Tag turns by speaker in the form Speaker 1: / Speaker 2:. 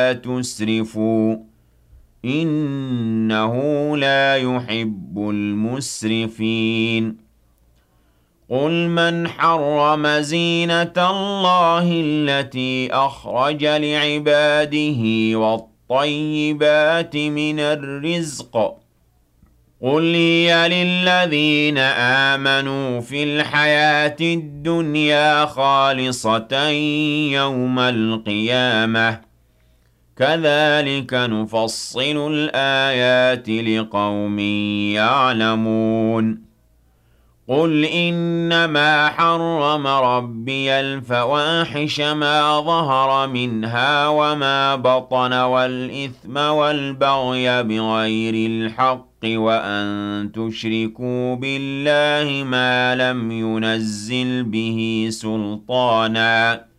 Speaker 1: تُسْرِفُوا إِنَّهُ لَا يُحِبُّ الْمُسْرِفِينَ قُلْ مَنْ حَرَّمَ زِينَةَ اللَّهِ الَّتِي أَخْرَجَ لِعِبَادِهِ وَالطَّيِّبَاتِ مِنَ الرِّزْقِ قُلْ هِيَ لِلَّذِينَ آمَنُوا فِي الْحَيَاةِ الدُّنْيَا خَالِصَةً يَوْمَ الْقِيَامَةِ كَذَلِكَ نُفَصِّلُ الْآيَاتِ لِقَوْمٍ يَعْلَمُونَ قُلْ إِنَّمَا حَرَّمَ رَبِّيَ الْفَوَاحِشَ مَا ظَهَرَ مِنْهَا وَمَا بَطَنَ وَالْإِثْمَ وَالْبَغْيَ بِغَيْرِ الْحَقِّ وَأَن تُشْرِكُوا بِاللَّهِ مَا لَمْ يُنَزِّلْ بِهِ سُلْطَانًا